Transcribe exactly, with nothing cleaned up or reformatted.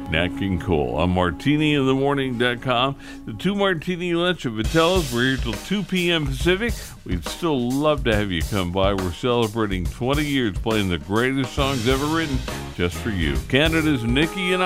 Nat King Cole. I'm martini in the morning dot com. The Two Martini Lunch at Vitello's. We're here till two p.m. Pacific. We'd still love to have you come by. We're celebrating twenty years playing the greatest songs ever written just for you. Canada's Nikki and I.